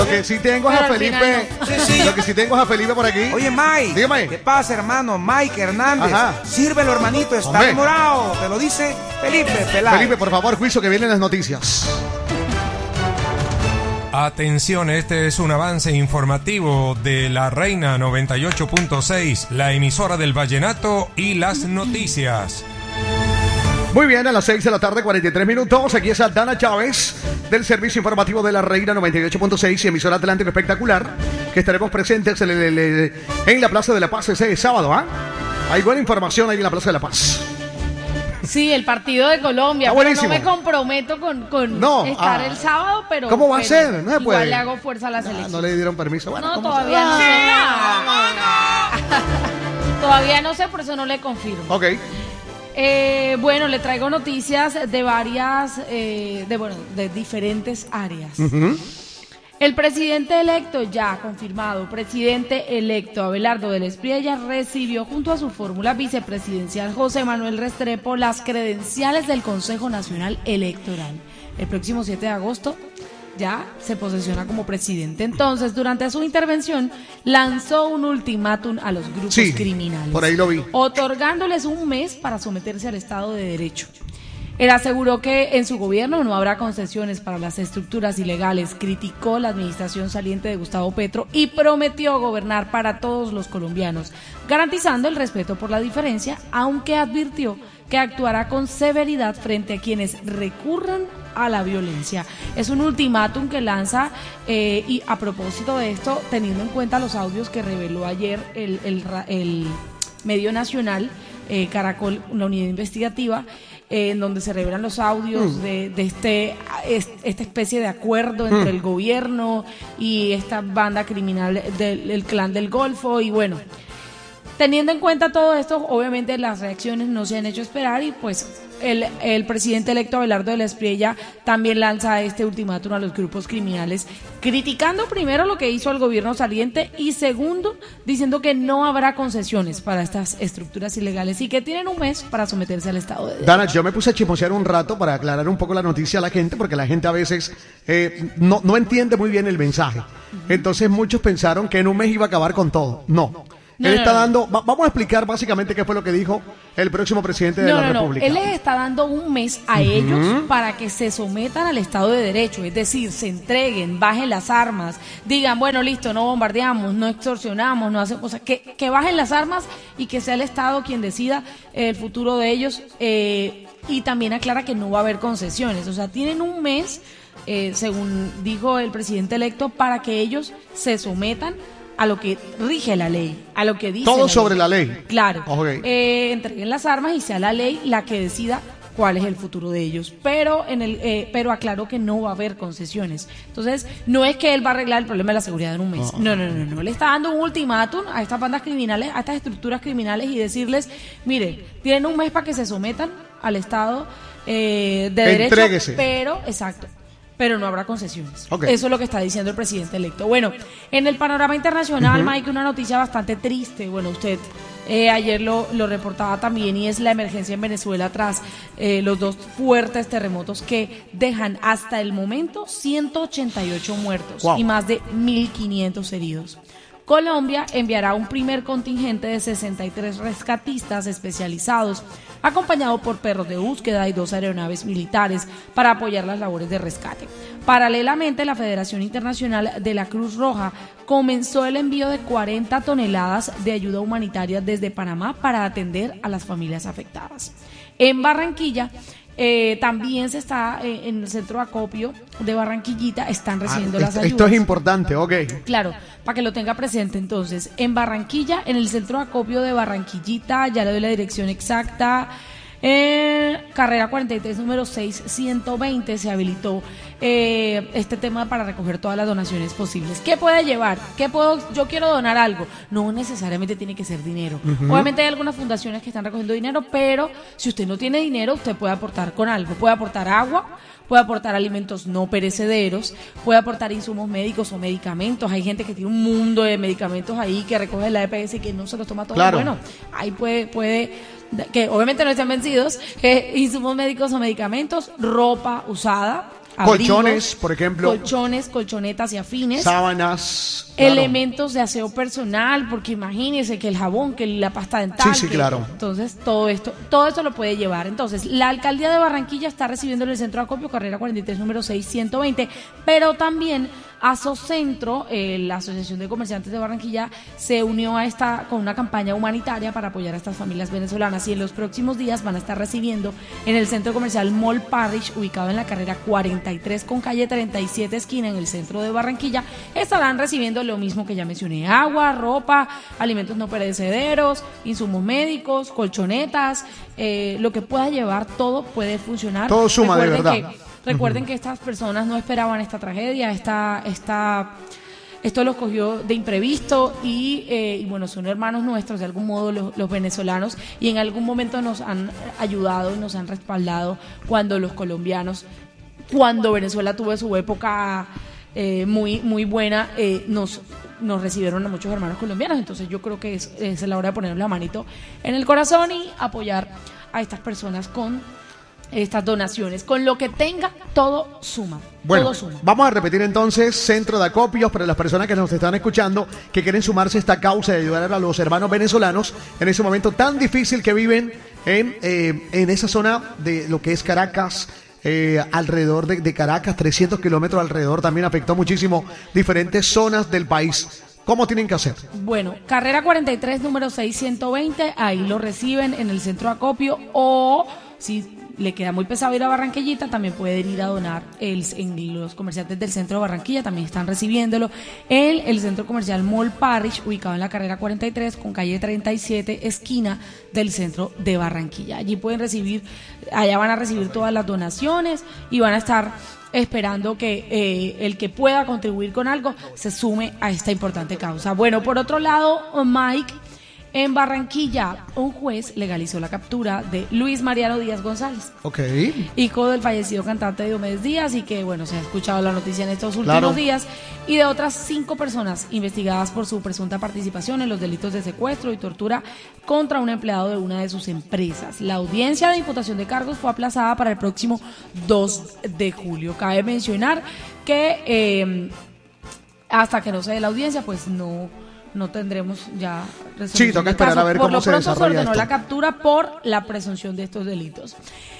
Lo que sí tengo es a Felipe. No. Lo que sí tengo es a Felipe por aquí. Oye, Mike. Dígame. ¿Qué pasa, hermano? Mike Hernández. Ajá. Sírvelo, hermanito. Está Hombre. demorado. Te lo dice Felipe Peláez. Felipe, por favor, juicio que vienen las noticias. Atención, este es un avance informativo de La Reina 98.6, la emisora del vallenato y las noticias. Muy bien, a las 6 de la tarde, 43 minutos. Aquí está Dana Chávez del servicio informativo de La Reina 98.6 y emisora Atlántico Espectacular, que estaremos presentes en la Plaza de la Paz ese sábado. Hay buena información ahí en la Plaza de la Paz. Sí, el partido de Colombia. Está Pero buenísimo. no me comprometo con No, estar el sábado, pero... ¿Cómo va a pero ser? No se puede. Igual le hago fuerza a la selección. No le dieron permiso. Bueno, No, ¿cómo todavía se- no. Todavía no sé, por eso no le confirmo. Ok. Bueno, le traigo noticias de varias, de diferentes áreas. El presidente electo, ya confirmado, presidente electo Abelardo del Espriella recibió junto a su fórmula vicepresidencial José Manuel Restrepo las credenciales del Consejo Nacional Electoral. El próximo 7 de agosto ya se posesiona como presidente. Entonces, durante su intervención, lanzó un ultimátum a los grupos criminales. Por ahí lo vi. Otorgándoles un mes para someterse al Estado de Derecho. Él aseguró que en su gobierno no habrá concesiones para las estructuras ilegales, criticó la administración saliente de Gustavo Petro y prometió gobernar para todos los colombianos, garantizando el respeto por la diferencia, aunque advirtió que actuará con severidad frente a quienes recurran a la violencia. Es un ultimátum que lanza y a propósito de esto, teniendo en cuenta los audios que reveló ayer el medio nacional, Caracol, una unidad investigativa, en donde se revelan los audios de esta especie de acuerdo entre el gobierno y esta banda criminal del Clan del Golfo. Y bueno, teniendo en cuenta todo esto, obviamente las reacciones no se han hecho esperar y pues el presidente electo Abelardo del Espriella también lanza este ultimátum a los grupos criminales, criticando primero lo que hizo el gobierno saliente y segundo, diciendo que no habrá concesiones para estas estructuras ilegales y que tienen un mes para someterse al Estado de Derecho. Dana, yo me puse a chismosear un rato para aclarar un poco la noticia a la gente, porque la gente a veces no entiende muy bien el mensaje. Entonces muchos pensaron que en un mes iba a acabar con todo. No. Él está dando, vamos a explicar básicamente qué fue lo que dijo el próximo presidente de la República. Él les está dando un mes a ellos para que se sometan al Estado de Derecho, es decir, se entreguen, bajen las armas, digan, bueno, listo, no bombardeamos, no extorsionamos, no hacemos, o sea, que bajen las armas y que sea el Estado quien decida el futuro de ellos, y también aclara que no va a haber concesiones, o sea, tienen un mes, según dijo el presidente electo, para que ellos se sometan a lo que rige la ley, a lo que dice todo la sobre ley. la ley. Claro. Okay. Entreguen las armas y sea la ley la que decida cuál es el futuro de ellos. Pero pero aclaró que no va a haber concesiones. Entonces, no es que él va a arreglar el problema de la seguridad en un mes. No. Le está dando un ultimátum a estas bandas criminales, a estas estructuras criminales y decirles, mire, tienen un mes para que se sometan al Estado de Derecho. Entréguese. Pero no habrá concesiones. Okay. Eso es lo que está diciendo el presidente electo. Bueno, en el panorama internacional, Mike, una noticia bastante triste. Bueno, usted ayer lo reportaba también, y es la emergencia en Venezuela tras los dos fuertes terremotos que dejan hasta el momento 188 muertos y más de 1.500 heridos. Colombia enviará un primer contingente de 63 rescatistas especializados, acompañado por perros de búsqueda y 2 aeronaves militares para apoyar las labores de rescate. Paralelamente, la Federación Internacional de la Cruz Roja comenzó el envío de 40 toneladas de ayuda humanitaria desde Panamá para atender a las familias afectadas. En Barranquilla, también se está en el centro de acopio de Barranquillita, están recibiendo las ayudas. Esto es importante, ok. Claro, para que lo tenga presente. Entonces, en Barranquilla, en el centro de acopio de Barranquillita, ya le doy la dirección exacta, carrera 43, número 6120, se habilitó este tema para recoger todas las donaciones posibles. ¿Qué puede llevar? Yo quiero donar algo. No necesariamente tiene que ser dinero. Obviamente hay algunas fundaciones que están recogiendo dinero, pero si usted no tiene dinero, usted puede aportar con algo. Puede aportar agua, puede aportar alimentos no perecederos, puede aportar insumos médicos o medicamentos. Hay gente que tiene un mundo de medicamentos ahí que recoge la EPS y que no se los toma todo. Claro. Bueno, ahí puede que obviamente no estén vencidos, insumos médicos o medicamentos, ropa usada, Colchones, por ejemplo. Colchones, colchonetas y afines. Sábanas. Claro. Elementos de aseo personal, porque imagínense que el jabón, que la pasta dental. Sí, claro. Entonces, todo esto lo puede llevar. Entonces, la alcaldía de Barranquilla está recibiendo en el centro de acopio, carrera 43, número 6120, pero también Asocentro, la Asociación de Comerciantes de Barranquilla, se unió a esta con una campaña humanitaria para apoyar a estas familias venezolanas, y en los próximos días van a estar recibiendo en el centro comercial Mall Parrish, ubicado en la carrera 43 con calle 37 esquina en el centro de Barranquilla. Estarán recibiendo lo mismo que ya mencioné: agua, ropa, alimentos no perecederos, insumos médicos, colchonetas, lo que pueda llevar, todo puede funcionar. Todo suma. Recuerden, de verdad. Recuerden que estas personas no esperaban esta tragedia, esto los cogió de imprevisto, y bueno, son hermanos nuestros de algún modo los venezolanos, y en algún momento nos han ayudado y nos han respaldado cuando los colombianos, cuando Venezuela tuvo su época muy buena, nos recibieron a muchos hermanos colombianos. Entonces yo creo que es la hora de ponernos la manito en el corazón y apoyar a estas personas con estas donaciones. Con lo que tenga, todo suma. Bueno, todo suma. Vamos a repetir entonces: centro de acopios para las personas que nos están escuchando, que quieren sumarse a esta causa de ayudar a los hermanos venezolanos en ese momento tan difícil que viven en esa zona de lo que es Caracas. Alrededor de Caracas, 300 kilómetros alrededor, también afectó muchísimo diferentes zonas del país. ¿Cómo tienen que hacer? Bueno, carrera 43, número 6120, ahí lo reciben en el centro de acopio, o si le queda muy pesado ir a Barranquillita, también pueden ir a donar en los comerciantes del centro de Barranquilla, también están recibiéndolo en el centro comercial Mall Parrish, ubicado en la carrera 43 con calle 37 esquina del centro de Barranquilla. Allí pueden recibir, allá van a recibir todas las donaciones y van a estar esperando que el que pueda contribuir con algo se sume a esta importante causa. Bueno, por otro lado, Mike, en Barranquilla, un juez legalizó la captura de Luis Mariano Díaz González, hijo del fallecido cantante Diomedes Díaz, y que, bueno, se ha escuchado la noticia en estos últimos días, y de otras 5 personas investigadas por su presunta participación en los delitos de secuestro y tortura contra un empleado de una de sus empresas. La audiencia de imputación de cargos fue aplazada para el próximo 2 de julio. Cabe mencionar que hasta que no se dé la audiencia, pues no tendremos ya resolución. Sí, toca esperar a ver cómo se desarrolla esto. Por lo pronto se ordenó la captura por la presunción de estos delitos.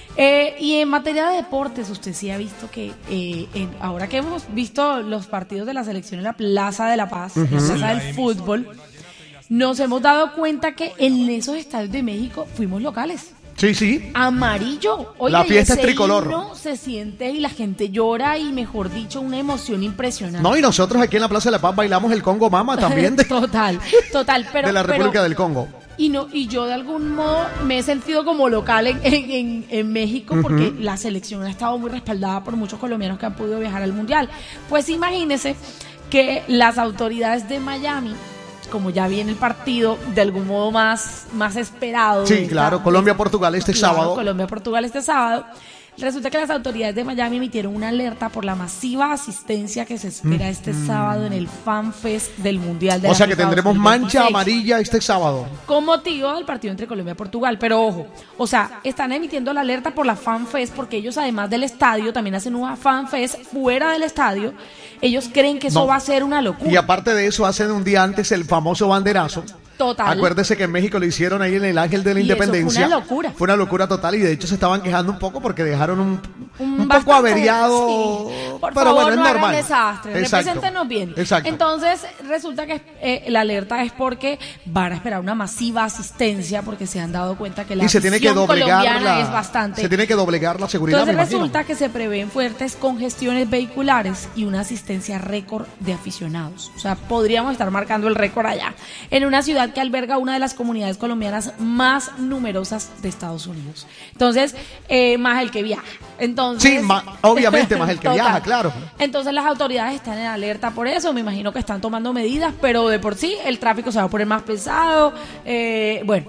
Y en materia de deportes, usted sí ha visto que ahora que hemos visto los partidos de la selección en la Plaza de la Paz, en la Plaza del Fútbol, nos hemos dado cuenta que en esos estadios de México fuimos locales. Sí. Amarillo. Oye, la fiesta es tricolor. Himno se siente y la gente llora, y mejor dicho, una emoción impresionante. No, y nosotros aquí en la Plaza de la Paz bailamos el Congo Mama también. Total, pero de la República del Congo. Y yo de algún modo me he sentido como local en México, porque la selección ha estado muy respaldada por muchos colombianos que han podido viajar al Mundial. Pues imagínense que las autoridades de Miami, como ya viene el partido de algún modo más esperado. Sí, claro, Colombia-Portugal este sábado. Colombia-Portugal este sábado. Resulta que las autoridades de Miami emitieron una alerta por la masiva asistencia que se espera este sábado en el Fan Fest del Mundial de la FIFA. O sea que tendremos 2026. mancha amarilla este sábado. Con motivo del partido entre Colombia y Portugal. Pero ojo, o sea, están emitiendo la alerta por la Fan Fest porque ellos, además del estadio, también hacen una Fan Fest fuera del estadio. Ellos creen que eso va a ser una locura. Y aparte de eso, hacen un día antes el famoso banderazo. Total. Acuérdese que en México lo hicieron ahí en el Ángel de la Independencia. Fue una locura. Fue una locura total, y de hecho se estaban quejando un poco porque dejaron un poco averiado. Sí. Por pero favor, bueno, no es hagan normal. desastres, Exacto. represéntenos bien. Exacto. Entonces, resulta que la alerta es porque van a esperar una masiva asistencia, porque se han dado cuenta que la se tiene que afición doblegar colombiana es bastante. Se tiene que doblegar la seguridad. Entonces resulta que se prevén fuertes congestiones vehiculares y una asistencia récord de aficionados. O sea, podríamos estar marcando el récord allá, en una ciudad que alberga una de las comunidades colombianas más numerosas de Estados Unidos. Entonces, más el que viaja. Entonces, sí, obviamente más el que viaja, claro. Entonces las autoridades están en alerta por eso. Me imagino que están tomando medidas, pero de por sí el tráfico se va a poner más pesado. Bueno,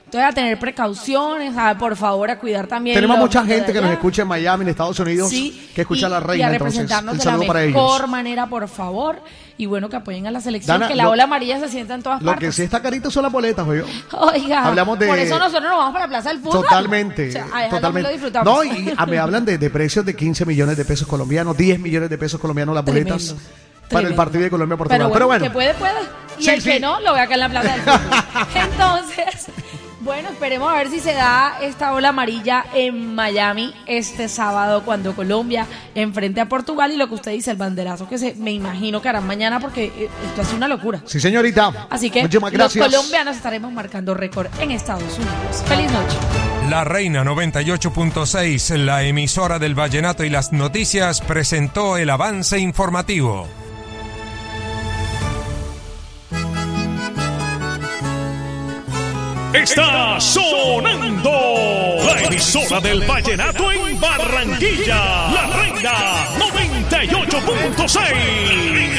Entonces, a tener precauciones, por favor, a cuidar también. Tenemos los mucha de gente que allá. nos escucha en Miami, en Estados Unidos, Sí, que escucha a la y reina. a Entonces, representarnos el de la saludo para ellos. mejor manera, por favor. Y bueno, que apoyen a la selección, Dana, que la ola amarilla se sienta en todas Lo partes. que sí está carito son las boletas, oye. Oiga, Hablamos de- por eso nosotros nos vamos para la Plaza del Fútbol. Totalmente, O sea, allá lo totalmente. disfrutamos. No, y me hablan de precios de 15 millones de pesos colombianos, 10 millones de pesos colombianos las boletas Tremendo, para el tremendo. partido de Colombia-Portugal. Pero bueno, que puede. Y Sí, el sí. que no, lo ve acá en la Plaza del Fútbol. Entonces, bueno, esperemos a ver si se da esta ola amarilla en Miami este sábado cuando Colombia enfrente a Portugal. Y lo que usted dice, el banderazo que me imagino que harán mañana porque esto es una locura. Sí, señorita. Así que Muchísimas los gracias. colombianos estaremos marcando récord en Estados Unidos. Feliz noche. La Reina 98.6, la emisora del vallenato y las noticias, presentó el avance informativo. Está sonando la emisora del vallenato en Barranquilla, La Reina 98.6.